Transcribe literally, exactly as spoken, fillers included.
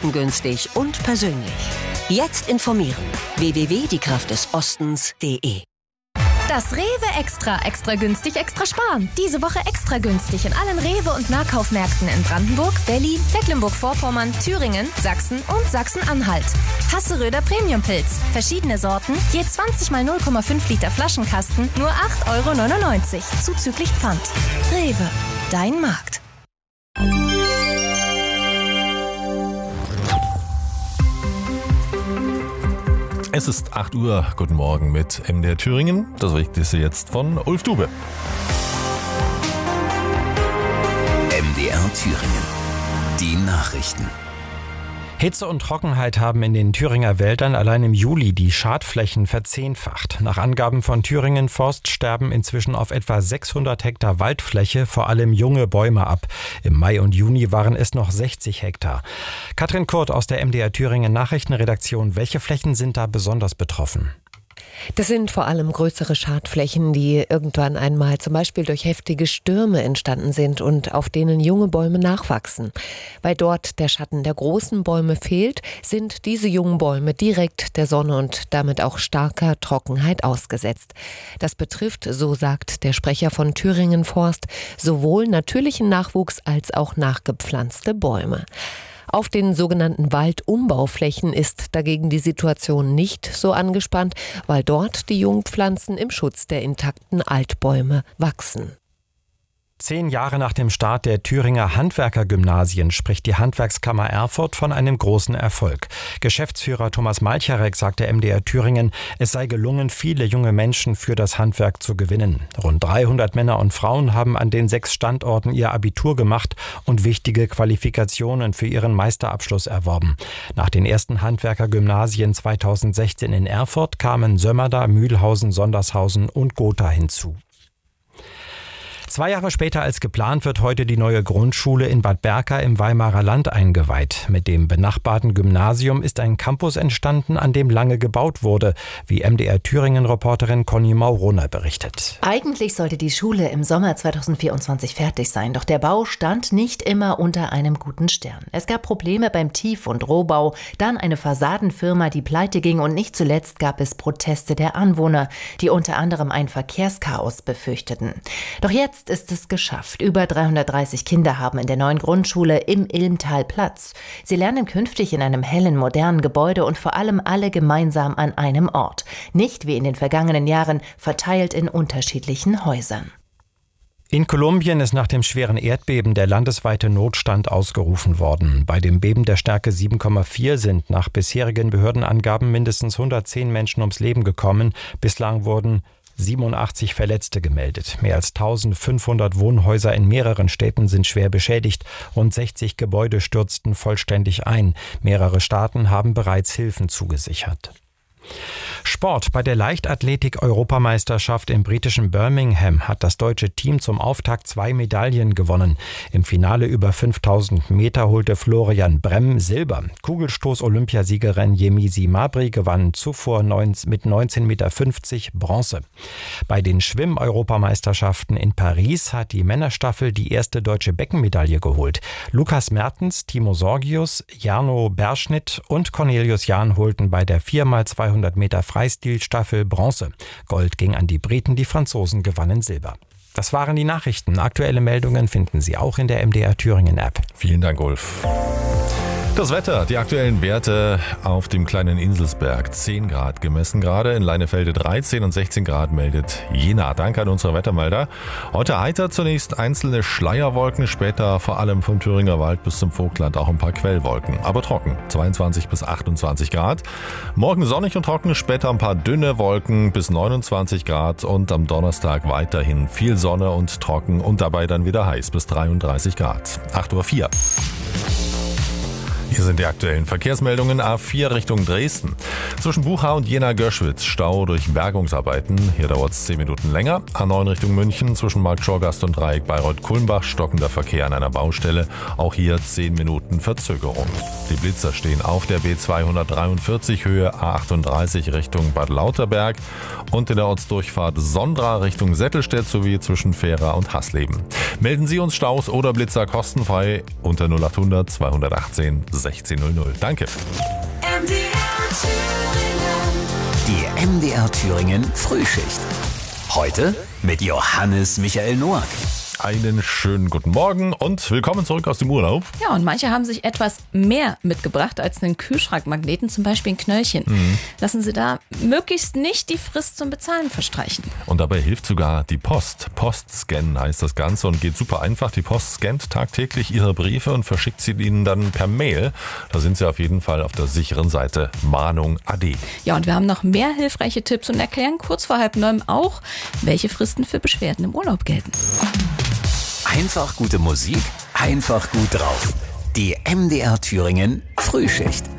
kostengünstig und persönlich. Jetzt informieren. w w w punkt die kraft des ostens punkt de. Das Rewe Extra, extra günstig, extra sparen. Diese Woche extra günstig in allen Rewe- und Nahkaufmärkten in Brandenburg, Berlin, Mecklenburg-Vorpommern, Thüringen, Sachsen und Sachsen-Anhalt. Hasseröder Premiumpilz. Verschiedene Sorten, je zwanzig mal null Komma fünf Liter Flaschenkasten, nur acht Euro neunundneunzig, zuzüglich Pfand. Rewe, dein Markt. Es ist acht Uhr, guten Morgen mit M D R Thüringen. Das Wichtigste jetzt von Ulf Dube. M D R Thüringen. Die Nachrichten. Hitze und Trockenheit haben in den Thüringer Wäldern allein im Juli die Schadflächen verzehnfacht. Nach Angaben von Thüringen Forst sterben inzwischen auf etwa sechshundert Hektar Waldfläche vor allem junge Bäume ab. Im Mai und Juni waren es noch sechzig Hektar. Katrin Kurt aus der M D R Thüringen Nachrichtenredaktion. Welche Flächen sind da besonders betroffen? Das sind vor allem größere Schadflächen, die irgendwann einmal zum Beispiel durch heftige Stürme entstanden sind und auf denen junge Bäume nachwachsen. Weil dort der Schatten der großen Bäume fehlt, sind diese jungen Bäume direkt der Sonne und damit auch starker Trockenheit ausgesetzt. Das betrifft, so sagt der Sprecher von Thüringen Forst, sowohl natürlichen Nachwuchs als auch nachgepflanzte Bäume. Auf den sogenannten Waldumbauflächen ist dagegen die Situation nicht so angespannt, weil dort die Jungpflanzen im Schutz der intakten Altbäume wachsen. Zehn Jahre nach dem Start der Thüringer Handwerkergymnasien spricht die Handwerkskammer Erfurt von einem großen Erfolg. Geschäftsführer Thomas Malcharek sagte M D R Thüringen, es sei gelungen, viele junge Menschen für das Handwerk zu gewinnen. Rund dreihundert Männer und Frauen haben an den sechs Standorten ihr Abitur gemacht und wichtige Qualifikationen für ihren Meisterabschluss erworben. Nach den ersten Handwerkergymnasien zweitausendsechzehn in Erfurt kamen Sömmerda, Mühlhausen, Sondershausen und Gotha hinzu. Zwei Jahre später als geplant wird heute die neue Grundschule in Bad Berka im Weimarer Land eingeweiht. Mit dem benachbarten Gymnasium ist ein Campus entstanden, an dem lange gebaut wurde, wie M D R Thüringen-Reporterin Conny Mauroner berichtet. Eigentlich sollte die Schule im Sommer zweitausendvierundzwanzig fertig sein, doch der Bau stand nicht immer unter einem guten Stern. Es gab Probleme beim Tief- und Rohbau, dann eine Fassadenfirma, die pleite ging und nicht zuletzt gab es Proteste der Anwohner, die unter anderem ein Verkehrschaos befürchteten. Doch jetzt ist es geschafft. Über dreihundertdreißig Kinder haben in der neuen Grundschule im Ilmtal Platz. Sie lernen künftig in einem hellen, modernen Gebäude und vor allem alle gemeinsam an einem Ort. Nicht wie in den vergangenen Jahren verteilt in unterschiedlichen Häusern. In Kolumbien ist nach dem schweren Erdbeben der landesweite Notstand ausgerufen worden. Bei dem Beben der Stärke sieben Komma vier sind nach bisherigen Behördenangaben mindestens hundertzehn Menschen ums Leben gekommen. Bislang wurden siebenundachtzig Verletzte gemeldet. Mehr als eintausendfünfhundert Wohnhäuser in mehreren Städten sind schwer beschädigt. Rund sechzig Gebäude stürzten vollständig ein. Mehrere Staaten haben bereits Hilfen zugesichert. Sport. Bei der Leichtathletik-Europameisterschaft im britischen Birmingham hat das deutsche Team zum Auftakt zwei Medaillen gewonnen. Im Finale über fünftausend Meter holte Florian Bremm Silber. Kugelstoß-Olympiasiegerin Yemisi Mabry gewann zuvor mit neunzehn Komma fünfzig Meter Bronze. Bei den Schwimm-Europameisterschaften in Paris hat die Männerstaffel die erste deutsche Beckenmedaille geholt. Lukas Mertens, Timo Sorgius, Jarno Berschnitt und Cornelius Jahn holten bei der vier mal zweihundert Meter Freistilstaffel Bronze. Gold ging an die Briten, die Franzosen gewannen Silber. Das waren die Nachrichten. Aktuelle Meldungen finden Sie auch in der M D R Thüringen App. Vielen Dank, Ulf. Das Wetter, die aktuellen Werte auf dem kleinen Inselsberg. zehn Grad gemessen gerade, in Leinefelde dreizehn und sechzehn Grad meldet Jena. Danke an unsere Wettermelder. Heute heiter, zunächst einzelne Schleierwolken, später vor allem vom Thüringer Wald bis zum Vogtland auch ein paar Quellwolken. Aber trocken, zweiundzwanzig bis achtundzwanzig Grad. Morgen sonnig und trocken, später ein paar dünne Wolken bis neunundzwanzig Grad und am Donnerstag weiterhin viel Sonne und trocken und dabei dann wieder heiß bis dreiunddreißig Grad. acht Uhr vier. Hier sind die aktuellen Verkehrsmeldungen. A vier Richtung Dresden. Zwischen Buchau und Jena-Görschwitz Stau durch Bergungsarbeiten. Hier dauert es zehn Minuten länger. A neun Richtung München. Zwischen Markt Schorgast und Dreieck Bayreuth-Kulmbach stockender Verkehr an einer Baustelle. Auch hier zehn Minuten Verzögerung. Die Blitzer stehen auf der B zweihundertdreiundvierzig Höhe A achtunddreißig Richtung Bad Lauterberg und in der Ortsdurchfahrt Sondra Richtung Settelstedt sowie zwischen Fehra und Hasleben. Melden Sie uns Staus oder Blitzer kostenfrei unter null acht hundert zweihundertachtzehn sechzehn Uhr. Danke. Die M D R Thüringen Frühschicht. Heute mit Johannes Michael Noack. Einen schönen guten Morgen und willkommen zurück aus dem Urlaub. Ja, und manche haben sich etwas mehr mitgebracht als einen Kühlschrankmagneten, zum Beispiel ein Knöllchen. Mhm. Lassen Sie da möglichst nicht die Frist zum Bezahlen verstreichen. Und dabei hilft sogar die Post. Postscan heißt das Ganze und geht super einfach. Die Post scannt tagtäglich Ihre Briefe und verschickt sie Ihnen dann per Mail. Da sind Sie auf jeden Fall auf der sicheren Seite. Mahnung ade. Ja, und wir haben noch mehr hilfreiche Tipps und erklären kurz vor halb neun auch, welche Fristen für Beschwerden im Urlaub gelten. Einfach gute Musik, einfach gut drauf. Die M D R Thüringen Frühschicht.